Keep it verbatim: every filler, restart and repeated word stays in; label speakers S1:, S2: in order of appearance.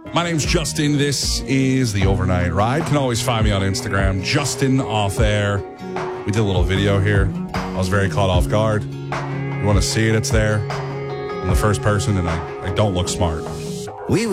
S1: My name's Justin. This is the Overnight Ride. You can always find me on Instagram, Justin Off Air. We did a little video here. I was very caught off guard. You want to see it? It's there. I'm the first person, and I, I don't look smart.
S2: We